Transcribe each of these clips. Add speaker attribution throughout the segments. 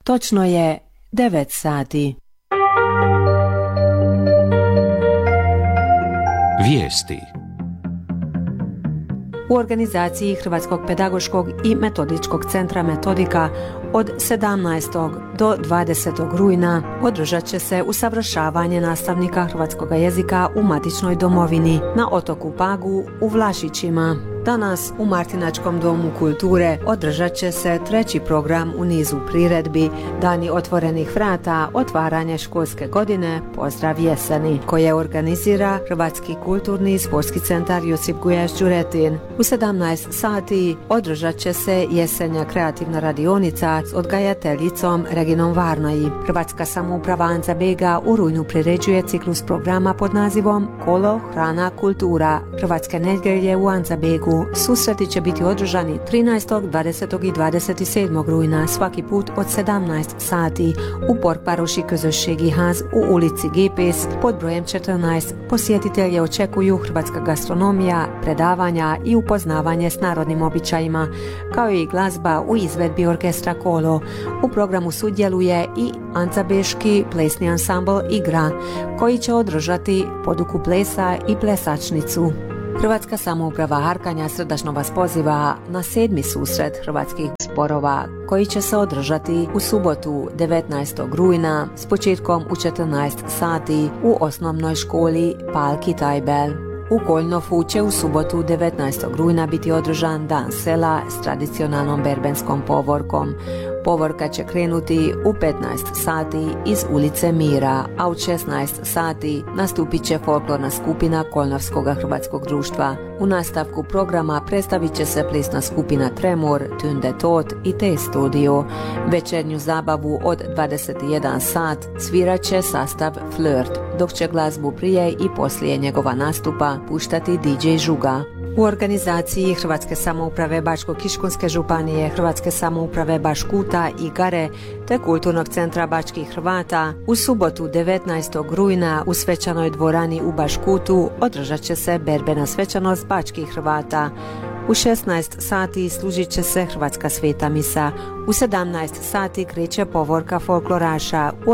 Speaker 1: Točno je 9 sati.
Speaker 2: Vijesti.
Speaker 1: U organizaciji Hrvatskog pedagoškog i metodičkog centra Metodika od 17. do 20. rujna održat će se usavršavanje nastavnika hrvatskog jezika u matičnoj domovini na otoku Pagu u Vlašićima. Danas u Martinačkom domu kulture održat će se treći program u nizu priredbi Dani otvorenih vrata, otvaranje školske godine, pozdrav jeseni, koje organizira Hrvatski kulturni i sportski centar Josip Gujaš Đuretin. U 17 sati održat će se jesenja kreativna radionica s odgajateljicom Reginom Varnoji. Hrvatska samouprava Anza-Bega u rujnu priređuje ciklus programa pod nazivom Kolo, hrana, kultura. Hrvatske nedjelje u Anza-Begu. Susreti će biti održani 13., 20. i 27. rujna svaki put od 17 sati u Porkparoši Közösségi u ulici Gipis pod brojem 14. Posjetitelje očekuju hrvatska gastronomija, predavanja i upoznavanje s narodnim običajima, kao i glazba u izvedbi orkestra Kolo. U programu sudjeluje i Anza-Beški plesni ansambl Igra, koji će održati poduku plesa i plesačnicu. Hrvatska samouprava Harkanja srdačno vas poziva na 7. susret hrvatskih sporova koji će se održati u subotu 19. rujna s početkom u 14 sati u osnovnoj školi Palki Tajbel. U Koljnofu će u subotu 19. rujna biti održan dan sela s tradicionalnom berbenskom povorkom. Povorka će krenuti u 15 sati iz ulice Mira, a u 16 sati nastupit će folklorna skupina Koljnovskog hrvatskog društva. U nastavku programa predstavit će se plesna skupina Tremor, Tunde Tot i T-Studio. Večernju zabavu od 21 sat svirat će sastav Flirt, dok će glazbu prije i poslije njegova nastupa puštati DJ Žuga. U organizaciji Hrvatske samouprave Bačko-Kiškunske županije, Hrvatske samouprave Baškuta i Gare te Kulturnog centra Bačkih Hrvata u subotu 19. rujna u svečanoj dvorani u Baškutu održat će se berbena svečanost Bačkih Hrvata. U 16 sati služit će se Hrvatska sveta misa. U 17 sati kreće povorka folkloraša. U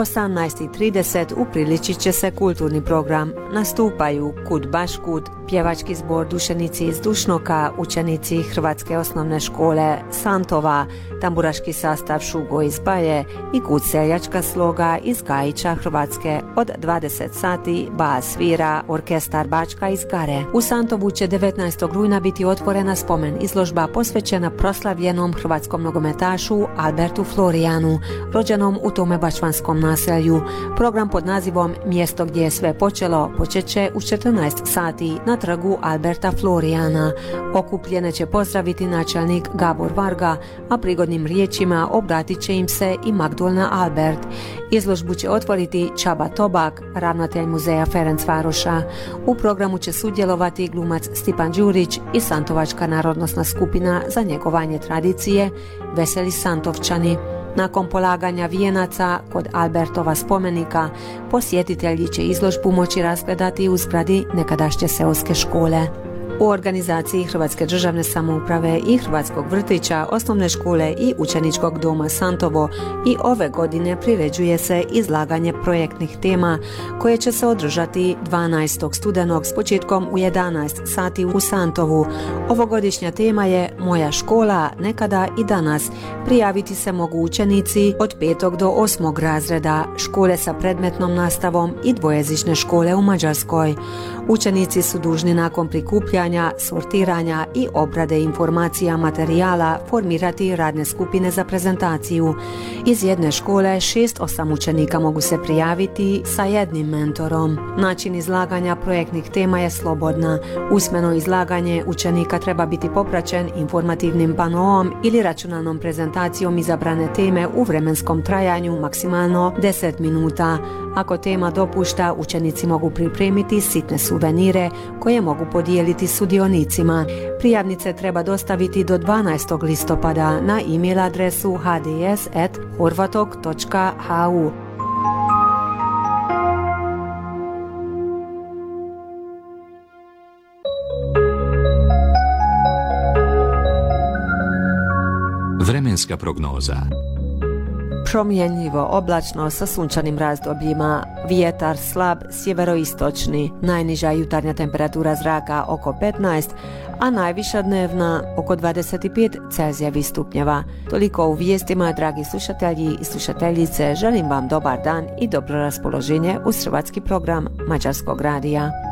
Speaker 1: 18:30 upriličit će se kulturni program. Nastupaju Kud Baškut, pjevački zbor Dušenici iz Dušnoka, učenici Hrvatske osnovne škole Santova, tamburaški sastav Šugo iz Baje i Kud seljačka sloga iz Gajića Hrvatske. Od 20 sati bas svira orkestar Bačka iz Gare. U Santovu će 19. rujna biti otvorena spomen izložba posvećena proslavljenom hrvatskom nogometašu Albertu Florijanu, rođenom u tome bačvanskom naselju. Program pod nazivom Mjesto gdje je sve počelo počet će u 14 sati na trgu Alberta Florijana. Okupljene će pozdraviti načelnik Gabor Varga, a prigodnim riječima obratit će im se i Magdolna Albert. Izložbu će otvoriti Čaba Tobak, ravnatelj muzeja Ferencvaroša. U programu će sudjelovati glumac Stipan Đurić i Santovačka narodnosna skupina za njegovanje tradicije Veseli Santovčani. Nakon polaganja vijenaca kod Albertova spomenika, posjetitelji će izložbu moći razgledati u zgradi nekadašnje seoske škole. U organizaciji Hrvatske državne samouprave i Hrvatskog vrtića, osnovne škole i učeničkog doma Santovo i ove godine priređuje se izlaganje projektnih tema koje će se održati 12. studenog s početkom u 11 sati u Santovu. Ovogodišnja tema je Moja škola, nekada i danas. Prijaviti se mogu učenici od 5. do 8. razreda, škole sa predmetnom nastavom i dvojezične škole u Mađarskoj. Učenici su dužni nakon prikupljanja, sortiranja i obrade informacija materijala formirati radne skupine za prezentaciju. Iz jedne škole 6-8 učenika mogu se prijaviti sa jednim mentorom. Način izlaganja projektnih tema je slobodna. Usmeno izlaganje učenika treba biti popraćen informativnim panoom ili računalnom prezentacijom izabrane teme u vremenskom trajanju maksimalno 10 minuta. Ako tema dopušta, učenici mogu pripremiti sitne suvenire koje mogu podijeliti sudionicima. Prijavnice treba dostaviti do 12. listopada na e-mail adresu hds@horvatok.hu.
Speaker 2: Vremenska prognoza.
Speaker 1: promjenjivo oblačno sa sunčanim razdobljima, vjetar slab sjeveroistočni, najniža jutarnja temperatura zraka oko 15, a najviša dnevna oko 25 celzijevih stupnjeva. Toliko u vijestima, dragi slušatelji i slušateljice, želim vam dobar dan i dobro raspoloženje uz hrvatski program Mađarskog radija.